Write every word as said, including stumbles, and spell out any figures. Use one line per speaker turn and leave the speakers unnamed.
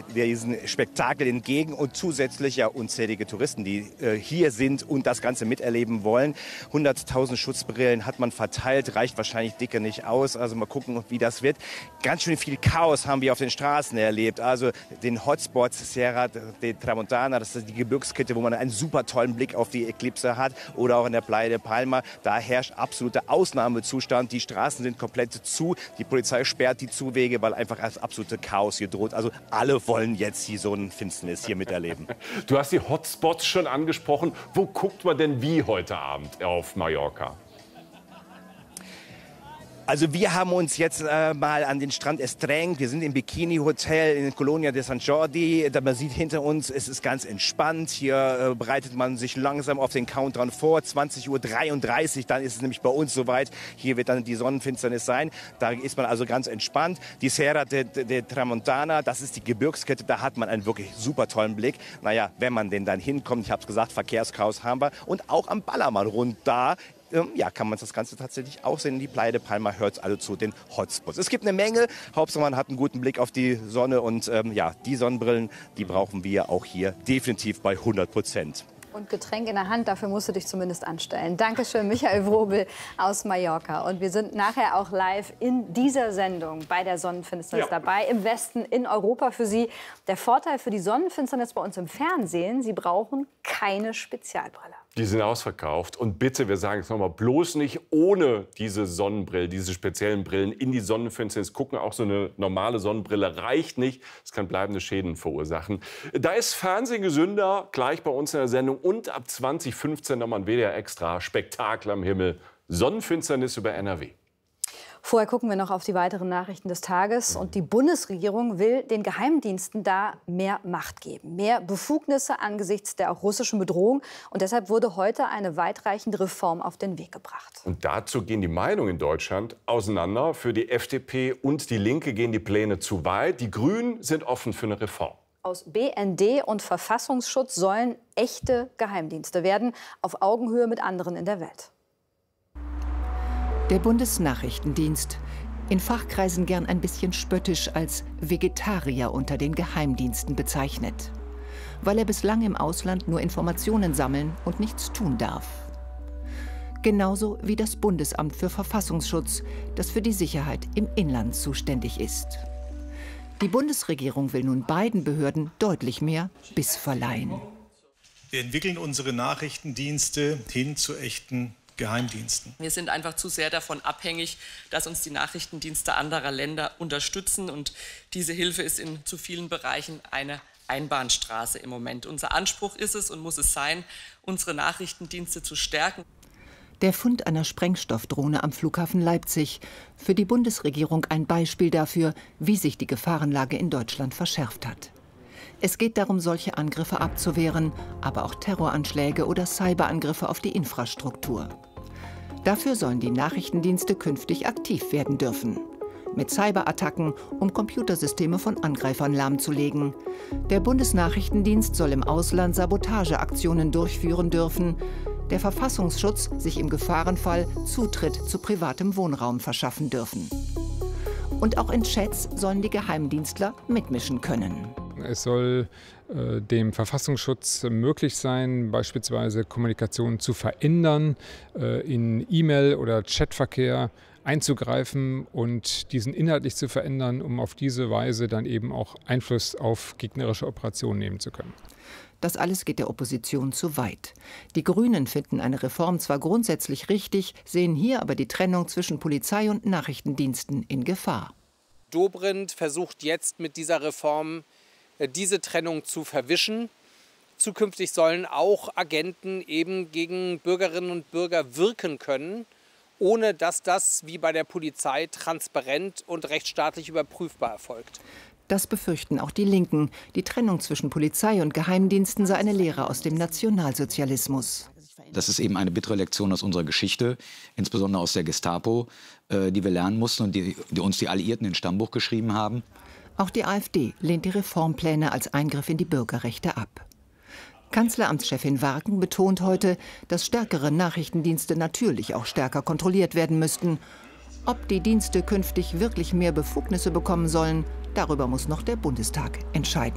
diesen Spektakel entgegen und zusätzlich ja unzählige Touristen, die äh, hier sind und das Ganze miterleben wollen. hunderttausend Schutzbrillen hat man verteilt, reicht wahrscheinlich dicke nicht aus. Also mal gucken, wie das wird. Ganz schön viel Chaos haben wir auf den Straßen erlebt. Also den Hotspot Serra de Tramontana, das ist die Gebirgskette, wo man einen super tollen Blick auf die Eclipse hat. Oder auch in der Playa de Palma. Da herrscht absoluter Ausnahmezustand. Die Straßen sind komplett zu. Die Polizei sperrt die Zuwege, weil einfach das absolute Chaos hier droht. Also alle wollen jetzt die Sonnenfinsternis hier miterleben.
Du hast die Hotspots schon angesprochen. Wo guckt man denn wie heute Abend auf Mallorca?
Also wir haben uns jetzt äh, mal an den Strand Estrenc. Wir sind im Bikini-Hotel in Colonia de San Jordi. Da man sieht hinter uns, es ist ganz entspannt. Hier äh, bereitet man sich langsam auf den Countdown vor. zwanzig Uhr dreiunddreißig, dann ist es nämlich bei uns soweit. Hier wird dann die Sonnenfinsternis sein. Da ist man also ganz entspannt. Die Serra de, de, de Tramontana, das ist die Gebirgskette. Da hat man einen wirklich super tollen Blick. Naja, wenn man denn dann hinkommt, ich habe es gesagt, Verkehrschaos haben wir. Und auch am Ballermann rund da, ja, kann man das Ganze tatsächlich auch sehen. Die Playa de Palma hört also zu den Hotspots. Es gibt eine Menge. Hauptsache man hat einen guten Blick auf die Sonne. Und ähm, ja, die Sonnenbrillen, die brauchen wir auch hier definitiv bei hundert Prozent.
Und Getränk in der Hand, dafür musst du dich zumindest anstellen. Dankeschön, Michael Wrobel aus Mallorca. Und wir sind nachher auch live in dieser Sendung bei der Sonnenfinsternis ja. dabei. Im Westen, in Europa für Sie. Der Vorteil für die Sonnenfinsternis bei uns im Fernsehen, Sie brauchen keine Spezialbrille.
Die sind ausverkauft. Und bitte, wir sagen es nochmal, bloß nicht ohne diese Sonnenbrillen, diese speziellen Brillen in die Sonnenfinsternis gucken. Auch so eine normale Sonnenbrille reicht nicht. Es kann bleibende Schäden verursachen. Da ist Fernsehen gesünder, gleich bei uns in der Sendung. Und ab zwanzig fünfzehn nochmal ein W D R Extra Spektakel am Himmel. Sonnenfinsternis über N R W.
Vorher gucken wir noch auf die weiteren Nachrichten des Tages. Und die Bundesregierung will den Geheimdiensten da mehr Macht geben. Mehr Befugnisse angesichts der auch russischen Bedrohung. Und deshalb wurde heute eine weitreichende Reform auf den Weg gebracht.
Und dazu gehen die Meinungen in Deutschland auseinander. Für die F D P und die Linke gehen die Pläne zu weit. Die Grünen sind offen für eine Reform.
Aus B N D und Verfassungsschutz sollen echte Geheimdienste werden, auf Augenhöhe mit anderen in der Welt.
Der Bundesnachrichtendienst, in Fachkreisen gern ein bisschen spöttisch als Vegetarier unter den Geheimdiensten bezeichnet, weil er bislang im Ausland nur Informationen sammeln und nichts tun darf. Genauso wie das Bundesamt für Verfassungsschutz, das für die Sicherheit im Inland zuständig ist. Die Bundesregierung will nun beiden Behörden deutlich mehr Biss verleihen.
Wir entwickeln unsere Nachrichtendienste hin zu echten Geheimdiensten.
Wir sind einfach zu sehr davon abhängig, dass uns die Nachrichtendienste anderer Länder unterstützen. Und diese Hilfe ist in zu vielen Bereichen eine Einbahnstraße im Moment. Unser Anspruch ist es und muss es sein, unsere Nachrichtendienste zu stärken.
Der Fund einer Sprengstoffdrohne am Flughafen Leipzig, für die Bundesregierung ein Beispiel dafür, wie sich die Gefahrenlage in Deutschland verschärft hat. Es geht darum, solche Angriffe abzuwehren, aber auch Terroranschläge oder Cyberangriffe auf die Infrastruktur. Dafür sollen die Nachrichtendienste künftig aktiv werden dürfen. Mit Cyberattacken, um Computersysteme von Angreifern lahmzulegen. Der Bundesnachrichtendienst soll im Ausland Sabotageaktionen durchführen dürfen. Der Verfassungsschutz sich im Gefahrenfall Zutritt zu privatem Wohnraum verschaffen dürfen. Und auch in Chats sollen die Geheimdienstler mitmischen können.
Es soll äh, dem Verfassungsschutz möglich sein, beispielsweise Kommunikation zu verändern, äh, in E-Mail- oder Chatverkehr einzugreifen und diesen inhaltlich zu verändern, um auf diese Weise dann eben auch Einfluss auf gegnerische Operationen nehmen zu können.
Das alles geht der Opposition zu weit. Die Grünen finden eine Reform zwar grundsätzlich richtig, sehen hier aber die Trennung zwischen Polizei und Nachrichtendiensten in Gefahr.
Dobrindt versucht jetzt mit dieser Reform diese Trennung zu verwischen. Zukünftig sollen auch Agenten eben gegen Bürgerinnen und Bürger wirken können, ohne dass das wie bei der Polizei transparent und rechtsstaatlich überprüfbar erfolgt.
Das befürchten auch die Linken. Die Trennung zwischen Polizei und Geheimdiensten sei eine Lehre aus dem Nationalsozialismus.
Das ist eben eine bittere Lektion aus unserer Geschichte, insbesondere aus der Gestapo, äh, die wir lernen mussten und die, die uns die Alliierten ins Stammbuch geschrieben haben.
Auch die AfD lehnt die Reformpläne als Eingriff in die Bürgerrechte ab. Kanzleramtschefin Warken betont heute, dass stärkere Nachrichtendienste natürlich auch stärker kontrolliert werden müssten. Ob die Dienste künftig wirklich mehr Befugnisse bekommen sollen, darüber muss noch der Bundestag entscheiden.